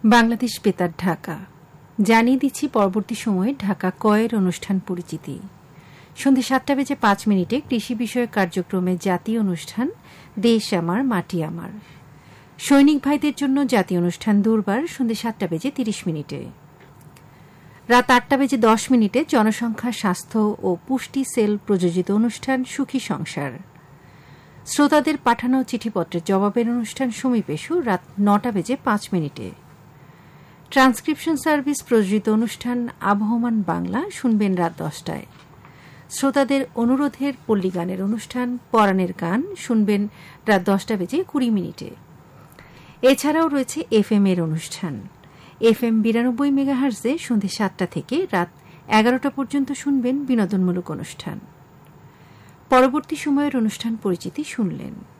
বাংলাদেশ বেতার ঢাকা জানিয়ে দিচ্ছি পরবর্তী সময়ে ঢাকা কয়ের অনুষ্ঠান পরিচিতি। সন্ধ্যে 7:05 কৃষি বিষয়ক কার্যক্রমে জাতীয় অনুষ্ঠান দেশ আমার মাটি আমার। সৈনিক ভাইদের জন্য জাতীয় অনুষ্ঠান দুর্বার সন্ধ্যে 7:30। রাত 8:10 জনসংখ্যা স্বাস্থ্য ও পুষ্টি সেল প্রযোজিত অনুষ্ঠান সুখী সংসার। শ্রোতাদের পাঠানো চিঠিপত্রের জবাবের অনুষ্ঠান সমীপেশু রাত 9:05। ট্রান্সক্রিপশন সার্ভিস প্রযোজিত অনুষ্ঠান আবহমান বাংলা শুনবেন রাত 10টায়। শ্রোতাদের অনুরোধের পল্লীগানের অনুষ্ঠান পরাণের গান শুনবেন রাত 10:20। এছাড়াও রয়েছে এফএম এর অনুষ্ঠান। এফএম 92 মেগাহার্জে সন্ধ্যে 7টা থেকে রাত 11টা পর্যন্ত শুনবেন বিনোদনমূলক অনুষ্ঠান। পরবর্তী সময়ের অনুষ্ঠান পরিচিতি শুনলেন।